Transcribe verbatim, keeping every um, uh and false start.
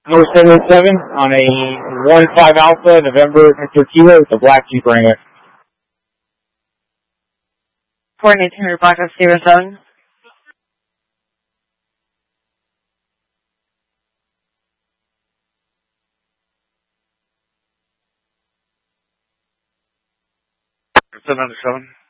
Number seven seven on a one five Alpha, November Victor Kilo with the black Jeep Wrangler. four nineteen Black zero seven. seven seven.